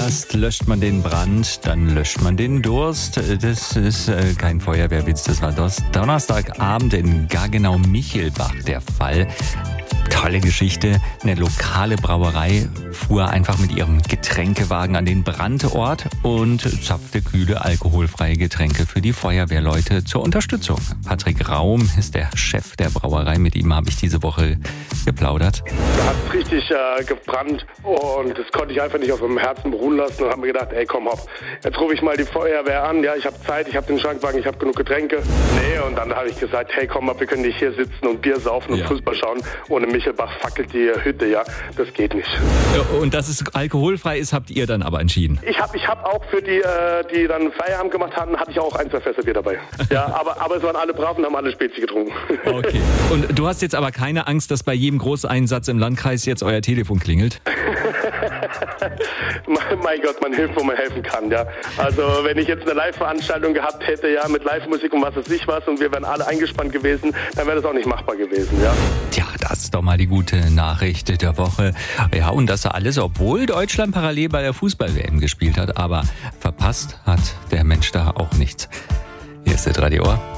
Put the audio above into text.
Erst löscht man den Brand, dann löscht man den Durst. Das ist kein Feuerwehrwitz, das war Donnerstagabend in Gaggenau-Michelbach der Fall. Tolle Geschichte. Eine lokale Brauerei fuhr einfach mit ihrem Getränkewagen an den Brandort und zapfte kühle, alkoholfreie Getränke für die Feuerwehrleute zur Unterstützung. Patrick Raum ist der Chef der Brauerei. Mit ihm habe ich diese Woche geplaudert. Da hat es richtig gebrannt und das konnte ich einfach nicht auf meinem Herzen beruhen lassen und habe mir gedacht, ey komm hopp, jetzt rufe ich mal die Feuerwehr an. Ja, ich habe Zeit, ich habe den Schrankwagen, ich habe genug Getränke. Nee, und dann habe ich gesagt, hey komm mal, wir können nicht hier sitzen und Bier saufen und Fußball schauen. Ohne Michelbach fackelt die Hütte, ja, das geht nicht. Und dass es alkoholfrei ist, habt ihr dann aber entschieden? Ich hab auch für die dann Feierabend gemacht hatten, hatte ich auch 1, 2 Fässer Bier dabei. Ja, aber es waren alle brav und haben alle Spezi getrunken. Okay. Und du hast jetzt aber keine Angst, dass bei jedem Großeinsatz im Landkreis jetzt euer Telefon klingelt? Mein Gott, man hilft, wo man helfen kann, ja. Also wenn ich jetzt eine Live-Veranstaltung gehabt hätte, ja, mit Live-Musik und was weiß ich was und wir wären alle eingespannt gewesen, dann wäre das auch nicht machbar gewesen, ja. Tja, das ist doch mal die gute Nachricht der Woche. Ja, und das alles, obwohl Deutschland parallel bei der Fußball-WM gespielt hat, aber verpasst hat der Mensch da auch nichts. Hier ist das Radio Ohr.